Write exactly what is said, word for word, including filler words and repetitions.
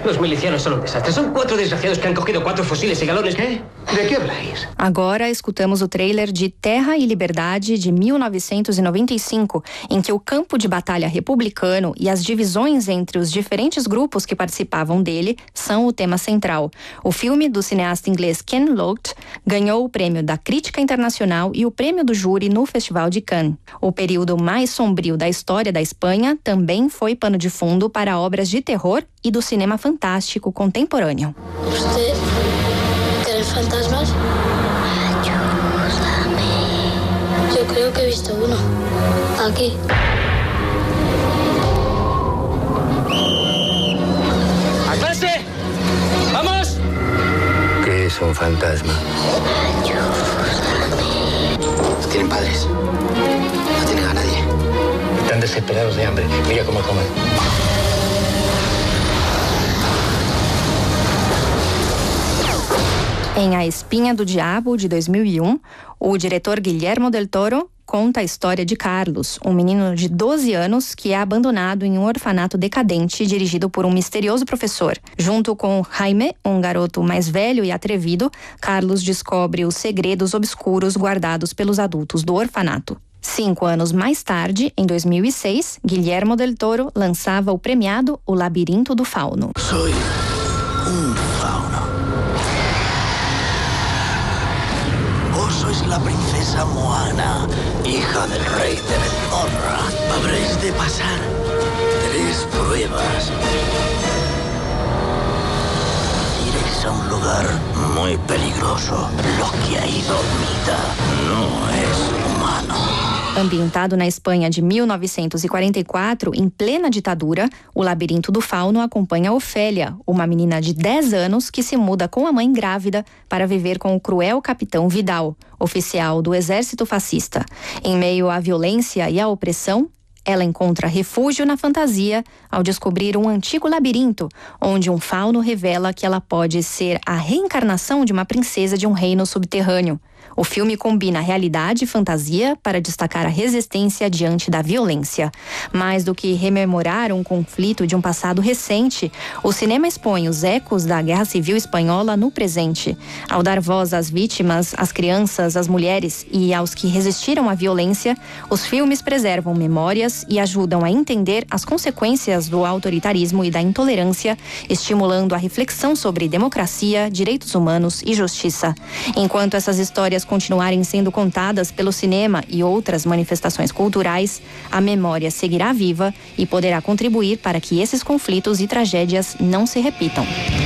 Los milicianos son un desastre. Son cuatro desgraciados que han cogido cuatro fusiles y galones. ¿Qué? ¿De qué habláis? Agora escutamos o trailer de Terra e Liberdade de mil novecentos e noventa e cinco, em que o campo de batalha republicano e as divisões entre os diferentes grupos que participavam dele são o tema central. O filme do cineasta inglês Ken Loach ganhou o prêmio da Crítica Internacional e o prêmio do júri no Festival de Cannes. O período mais sombrio da história da Espanha também foi pano de fundo para obras de terror e do cinema fantástico contemporâneo. ¿Usted cree en fantasmas? Ayúdame. Yo creo que he visto uno. Aquí. ¡A clase! ¡Vamos! ¿Qué es un fantasma? Ayúdame. ¿No tienen padres? ¿No tienen a nadie? Están desesperados de hambre. Mira cómo comen. Em A Espinha do Diabo, de dois mil e um, o diretor Guillermo del Toro conta a história de Carlos, um menino de doze anos que é abandonado em um orfanato decadente dirigido por um misterioso professor. Junto com Jaime, um garoto mais velho e atrevido, Carlos descobre os segredos obscuros guardados pelos adultos do orfanato. Cinco anos mais tarde, em dois mil e seis, Guillermo del Toro lançava o premiado O Labirinto do Fauno. Soy un fauno. Vos sois la princesa Moana, hija del rey de Belmorra. Habréis de pasar tres pruebas. Iréis a un lugar muy peligroso. Lo que ahí dormita no es humano. Ambientado na Espanha de mil novecentos e quarenta e quatro, em plena ditadura, O Labirinto do Fauno acompanha Ofélia, uma menina de dez anos que se muda com a mãe grávida para viver com o cruel capitão Vidal, oficial do exército fascista. Em meio à violência e à opressão, ela encontra refúgio na fantasia ao descobrir um antigo labirinto, onde um fauno revela que ela pode ser a reencarnação de uma princesa de um reino subterrâneo. O filme combina realidade e fantasia para destacar a resistência diante da violência. Mais do que rememorar um conflito de um passado recente, o cinema expõe os ecos da Guerra Civil Espanhola no presente. Ao dar voz às vítimas, às crianças, às mulheres e aos que resistiram à violência, os filmes preservam memórias e ajudam a entender as consequências do autoritarismo e da intolerância, estimulando a reflexão sobre democracia, direitos humanos e justiça. Enquanto essas histórias continuarem sendo contadas pelo cinema e outras manifestações culturais, a memória seguirá viva e poderá contribuir para que esses conflitos e tragédias não se repitam.